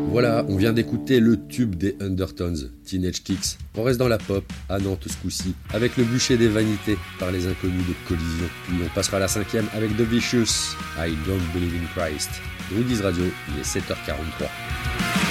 Voilà, on vient d'écouter le tube des Undertones, Teenage Kicks. On reste dans la pop, à Nantes ce coup-ci, avec le bûcher des vanités par les inconnus de Collision. Puis on passera à la 5e avec The Vicious, I Don't Believe in Christ. Rudy's Radio, il est 7h43.